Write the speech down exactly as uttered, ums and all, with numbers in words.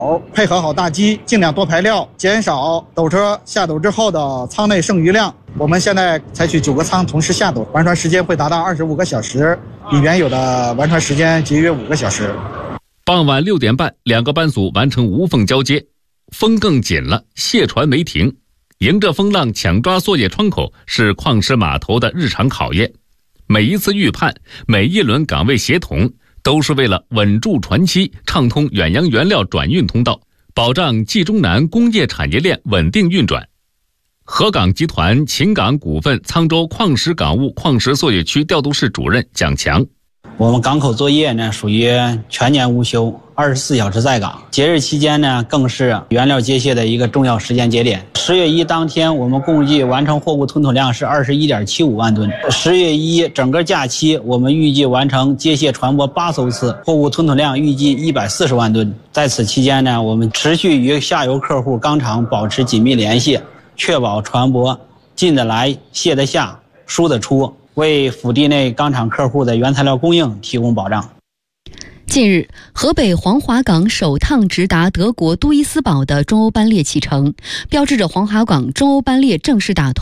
配合好大机，尽量多排料，减少斗车下斗之后的舱内剩余量。我们现在采取九个舱同时下斗，完船时间会达到二十五个小时，比原有的完船时间节约五个小时。 傍晚六点半，两个班组完成无缝交接，风更紧了，卸船没停。迎着风浪抢抓作业窗口是矿石码头的日常考验。每一次预判，每一轮岗位协同，都是为了稳住船期，畅通远洋原料转运通道，保障冀中南工业产业链稳定运转。河港集团秦港股份沧州矿石港务矿石作业区调度室主任蒋强。 我们港口作业呢属于全年无休，二十四小时在岗。节日期间呢更是原料接卸的一个重要时间节点。十月一当天，我们共计完成货物吞吐量是二十一点七五万吨。十月一整个假期，我们预计完成接卸船舶八艘次，货物吞吐量预计一百四十万吨。在此期间呢，我们持续与下游客户钢厂保持紧密联系，确保船舶进得来、卸得下、输得出，为府地内钢厂客户的原材料供应提供保障。 近日，河北黄骅港首趟直达德国杜伊斯堡的中欧班列启程，标志着黄骅港中欧班列正式打通。